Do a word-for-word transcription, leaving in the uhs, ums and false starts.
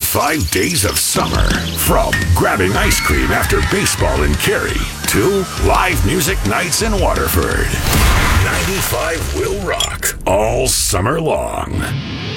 Five days of summer. From grabbing ice cream after baseball in Cary to live music nights in Waterford. ninety-five will rock all summer long.